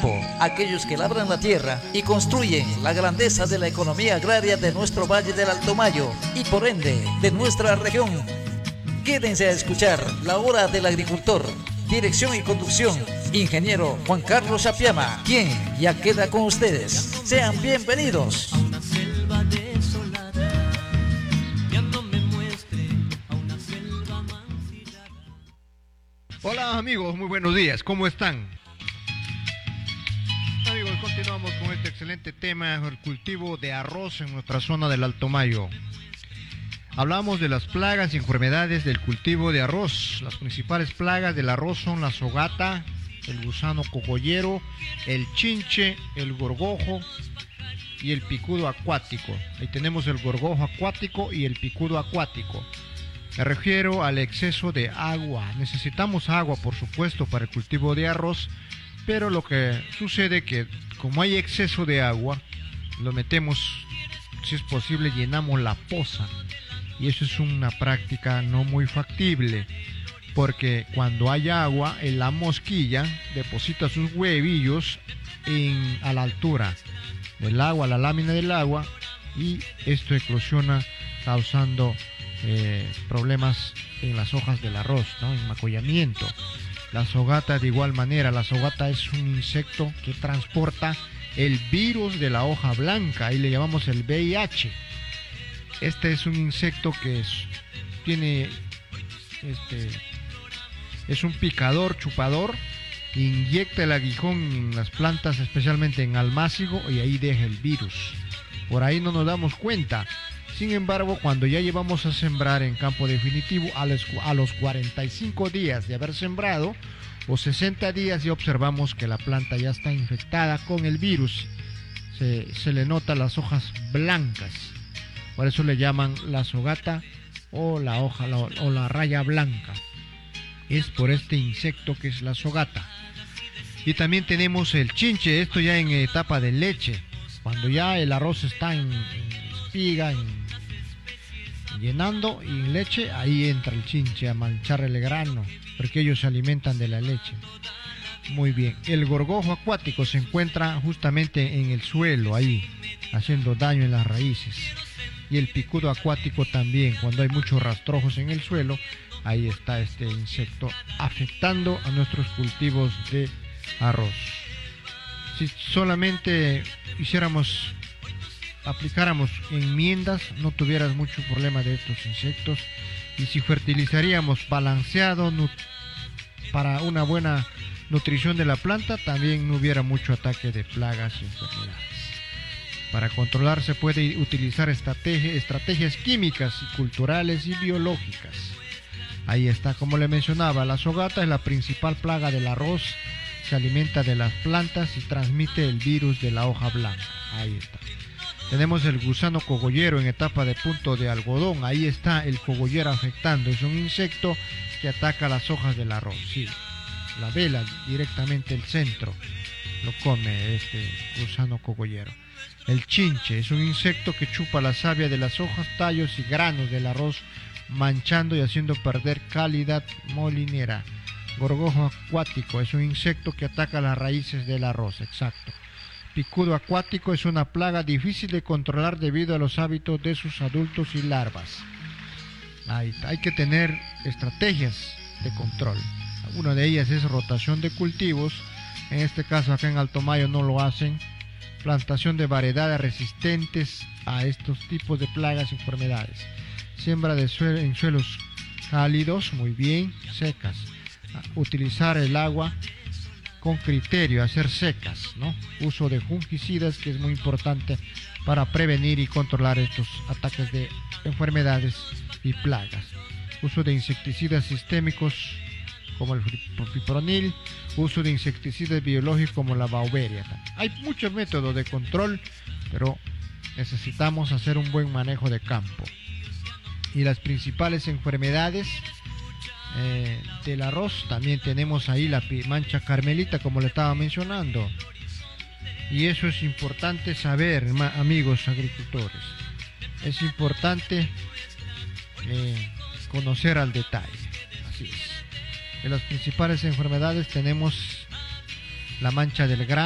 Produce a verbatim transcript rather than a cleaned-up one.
campo, aquellos que labran la tierra y construyen la grandeza de la economía agraria de nuestro Valle del Alto Mayo y por ende de nuestra región. Quédense a escuchar La Hora del Agricultor. Dirección y conducción, ingeniero Juan Carlos Apiama, quien ya queda con ustedes. Sean bienvenidos. Hola amigos, muy buenos días, ¿cómo están? Amigos, continuamos con este excelente tema, el cultivo de arroz en nuestra zona del Alto Mayo. Hablamos de las plagas y enfermedades del cultivo de arroz. Las principales plagas del arroz son la sogata, el gusano cogollero, el chinche, el gorgojo y el picudo acuático. Ahí tenemos el gorgojo acuático y el picudo acuático. Me refiero al exceso de agua. Necesitamos agua, por supuesto, para el cultivo de arroz, pero lo que sucede es que como hay exceso de agua, lo metemos, si es posible, llenamos la poza. Y eso es una práctica no muy factible, porque cuando hay agua, la mosquilla deposita sus huevillos en, a la altura del agua, la lámina del agua, y esto eclosiona causando eh, problemas en las hojas del arroz, ¿no? En macollamiento. La sogata de igual manera, la sogata es un insecto que transporta el virus de la hoja blanca, y le llamamos el V I H. Este es un insecto que es, tiene, este, es un picador, chupador, inyecta el aguijón en las plantas, especialmente en almácigo, y ahí deja el virus. Por ahí no nos damos cuenta. Sin embargo, cuando ya llevamos a sembrar en campo definitivo, a los, a los cuarenta y cinco días de haber sembrado, o sesenta días, ya observamos que la planta ya está infectada con el virus. Se, se le nota las hojas blancas. Por eso le llaman la sogata o la hoja la, o la raya blanca. Es por este insecto que es la sogata. Y también tenemos el chinche, esto ya en etapa de leche. Cuando ya el arroz está en, en espiga, en, llenando y en leche, ahí entra el chinche a manchar el grano, porque ellos se alimentan de la leche. Muy bien, el gorgojo acuático se encuentra justamente en el suelo, ahí, haciendo daño en las raíces. Y el picudo acuático también, cuando hay muchos rastrojos en el suelo, ahí está este insecto afectando a nuestros cultivos de arroz. Si solamente hiciéramos, aplicáramos enmiendas, no tuvieras mucho problema de estos insectos. Y si fertilizaríamos balanceado para una buena nutrición de la planta, también no hubiera mucho ataque de plagas y enfermedades. Para controlar se puede utilizar estrategia, estrategias químicas y culturales y biológicas. Ahí está, como le mencionaba, la sogata es la principal plaga del arroz. Se alimenta de las plantas y transmite el virus de la hoja blanca. Ahí está. Tenemos el gusano cogollero en etapa de punto de algodón. Ahí está el cogollero afectando. Es un insecto que ataca las hojas del arroz. Sí, la vela directamente el centro lo come este gusano cogollero. El chinche es un insecto que chupa la savia de las hojas, tallos y granos del arroz, manchando y haciendo perder calidad molinera. Gorgojo acuático es un insecto que ataca las raíces del arroz, exacto. Picudo acuático es una plaga difícil de controlar debido a los hábitos de sus adultos y larvas. Hay, hay que tener estrategias de control. Una de ellas es rotación de cultivos. En este caso acá en Alto Mayo no lo hacen. Plantación de variedades resistentes a estos tipos de plagas y enfermedades. Siembra de suelo, en suelos cálidos, muy bien, secas. Utilizar el agua con criterio, hacer secas, ¿no? Uso de fungicidas, que es muy importante para prevenir y controlar estos ataques de enfermedades y plagas. Uso de insecticidas sistémicos como el fipronil, uso de insecticidas biológicos como la Beauveria. Hay muchos métodos de control, pero necesitamos hacer un buen manejo de campo. Y las principales enfermedades eh, del arroz, también tenemos ahí la mancha carmelita, como le estaba mencionando. Y eso es importante saber, amigos agricultores. Es importante eh, conocer al detalle. Así es. De las principales enfermedades tenemos la mancha del grano.